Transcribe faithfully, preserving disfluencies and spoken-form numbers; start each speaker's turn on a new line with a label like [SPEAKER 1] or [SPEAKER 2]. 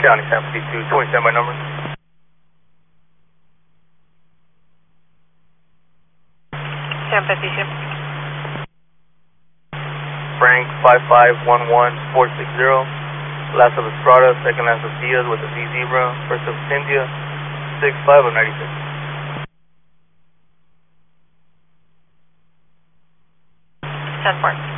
[SPEAKER 1] County, San fifty-two, twenty-seven by number.
[SPEAKER 2] San fifty-two.
[SPEAKER 1] Frank five five one one four six zero. Last of Estrada, second last of Diaz with the Z Zebra, first of Cynthia, six five of ninety-six.
[SPEAKER 2] ten four.